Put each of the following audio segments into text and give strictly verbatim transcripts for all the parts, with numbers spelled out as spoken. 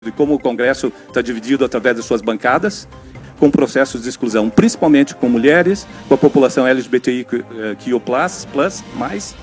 de como o Congresso está dividido através de suas bancadas, com processos de exclusão, principalmente com mulheres, com a população L G B T I Q plus, plus mais,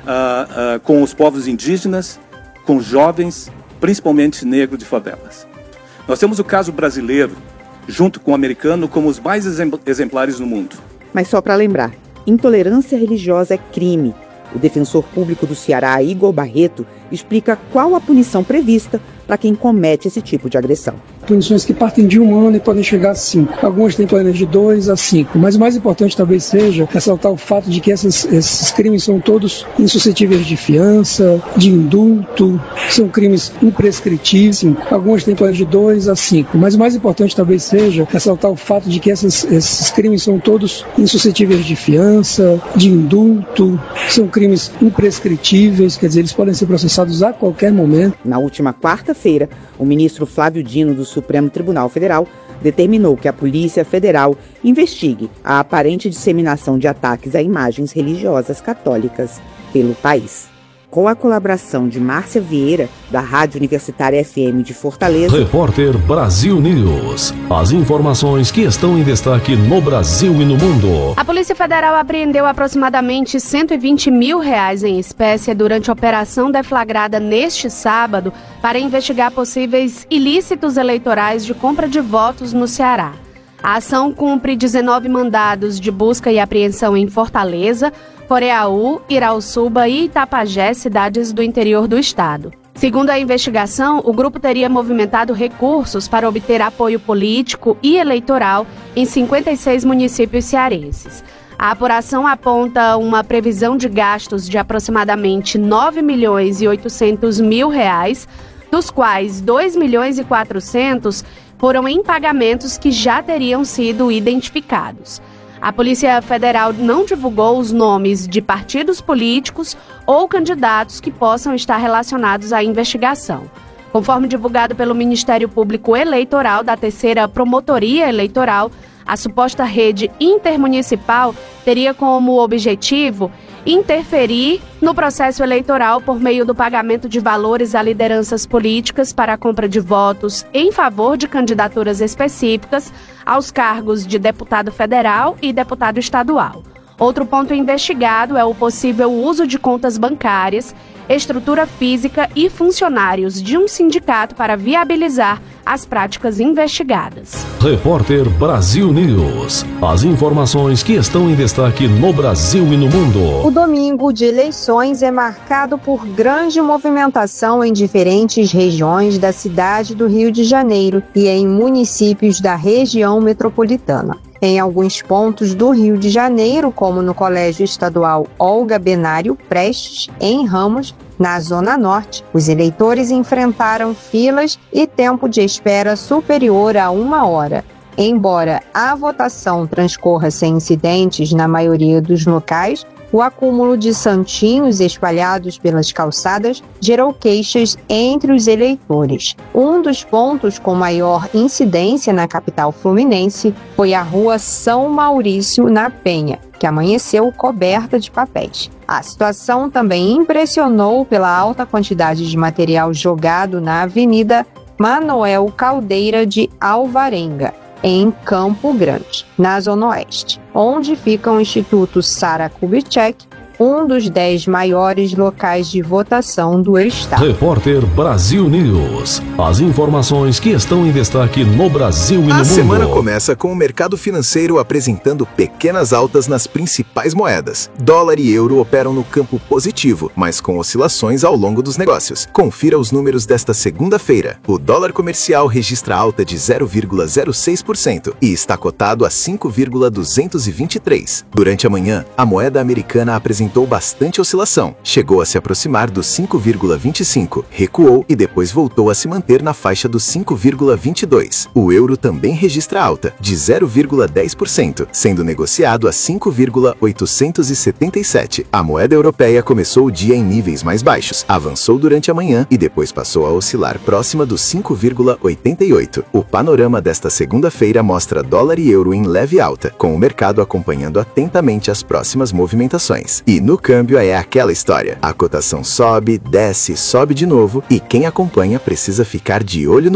uh, uh, com os povos indígenas, com jovens, principalmente negros de favelas. Nós temos o caso brasileiro, junto com o americano, como os mais exemplares no mundo. Mas só para lembrar, intolerância religiosa é crime. O defensor público do Ceará, Igor Barreto, explica qual a punição prevista para quem comete esse tipo de agressão. Punições que partem de um ano e podem chegar a cinco. Algumas têm planos de dois a cinco. Mas o mais importante talvez seja ressaltar o fato de que essas, esses crimes são todos insuscetíveis de fiança, de indulto, são crimes imprescritíveis. Algumas têm planos de dois a cinco. Mas o mais importante talvez seja ressaltar o fato de que essas, esses crimes são todos insuscetíveis de fiança, de indulto, são crimes imprescritíveis, quer dizer, eles podem ser processados a qualquer momento. Na última quarta-feira, o ministro Flávio Dino do Supremo Tribunal Federal determinou que a Polícia Federal investigue a aparente disseminação de ataques a imagens religiosas católicas pelo país. Com a colaboração de Márcia Vieira, da Rádio Universitária F M de Fortaleza. Repórter Brasil News. As informações que estão em destaque no Brasil e no mundo. A Polícia Federal apreendeu aproximadamente cento e vinte mil reais em espécie durante a operação deflagrada neste sábado para investigar possíveis ilícitos eleitorais de compra de votos no Ceará. A ação cumpre dezenove mandados de busca e apreensão em Fortaleza, Poreaú, Irauçuba e Itapajé, cidades do interior do estado. Segundo a investigação, o grupo teria movimentado recursos para obter apoio político e eleitoral em cinquenta e seis municípios cearenses. A apuração aponta uma previsão de gastos de aproximadamente nove milhões e oitocentos mil reais, dos quais dois milhões e quatrocentos foram em pagamentos que já teriam sido identificados. A Polícia Federal não divulgou os nomes de partidos políticos ou candidatos que possam estar relacionados à investigação. Conforme divulgado pelo Ministério Público Eleitoral da Terceira Promotoria Eleitoral, a suposta rede intermunicipal teria como objetivo interferir no processo eleitoral por meio do pagamento de valores a lideranças políticas para a compra de votos em favor de candidaturas específicas aos cargos de deputado federal e deputado estadual. Outro ponto investigado é o possível uso de contas bancárias, estrutura física e funcionários de um sindicato para viabilizar as práticas investigadas. Repórter Brasil News. As informações que estão em destaque no Brasil e no mundo. O domingo de eleições é marcado por grande movimentação em diferentes regiões da cidade do Rio de Janeiro e em municípios da região metropolitana. Em alguns pontos do Rio de Janeiro, como no Colégio Estadual Olga Benário Prestes, em Ramos, na Zona Norte, os eleitores enfrentaram filas e tempo de espera superior a uma hora. Embora a votação transcorra sem incidentes na maioria dos locais, o acúmulo de santinhos espalhados pelas calçadas gerou queixas entre os eleitores. Um dos pontos com maior incidência na capital fluminense foi a Rua São Maurício, na Penha, que amanheceu coberta de papéis. A situação também impressionou pela alta quantidade de material jogado na Avenida Manoel Caldeira de Alvarenga, em Campo Grande, na Zona Oeste, onde fica o Instituto Sara Kubitschek, um dos dez maiores locais de votação do estado. Repórter Brasil News. As informações que estão em destaque no Brasil e no mundo. A semana começa com o mercado financeiro apresentando pequenas altas nas principais moedas. Dólar e euro operam no campo positivo, mas com oscilações ao longo dos negócios. Confira os números desta segunda-feira. O dólar comercial registra alta de zero vírgula zero seis por cento e está cotado a cinco vírgula duzentos e vinte e três. Durante a manhã, a moeda americana apresentou bastante oscilação. Chegou a se aproximar dos cinco vírgula vinte e cinco, recuou e depois voltou a se manter na faixa dos cinco vírgula vinte e dois. O euro também registra alta, de zero vírgula dez por cento, sendo negociado a cinco vírgula oitocentos e setenta e sete. A moeda europeia começou o dia em níveis mais baixos, avançou durante a manhã e depois passou a oscilar próxima dos cinco vírgula oitenta e oito. O panorama desta segunda-feira mostra dólar e euro em leve alta, com o mercado acompanhando atentamente as próximas movimentações. E no câmbio é aquela história. A cotação sobe, desce, sobe de novo e quem acompanha precisa ficar de olho no